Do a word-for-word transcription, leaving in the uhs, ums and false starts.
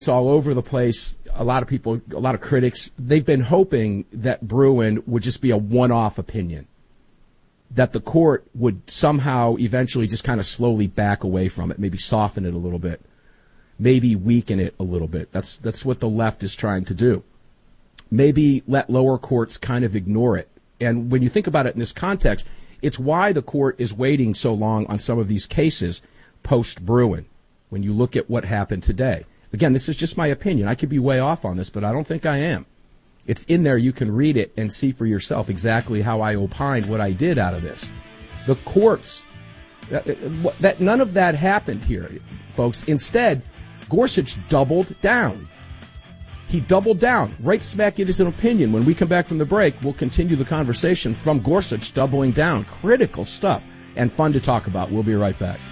It's all over the place. A lot of people, a lot of critics, they've been hoping that Bruen would just be a one-off opinion, that the court would somehow eventually just kind of slowly back away from it, maybe soften it a little bit, maybe weaken it a little bit. That's that's what the left is trying to do. Maybe let lower courts kind of ignore it. And when you think about it in this context, it's why the court is waiting so long on some of these cases post-Bruen, when you look at what happened today. Again, this is just my opinion. I could be way off on this, but I don't think I am. It's in there. You can read it and see for yourself exactly how I opined what I did out of this. The courts, that, that none of that happened here, folks. Instead, Gorsuch doubled down. He doubled down. Right smack it is an opinion. When we come back from the break, we'll continue the conversation from Gorsuch doubling down. Critical stuff and fun to talk about. We'll be right back.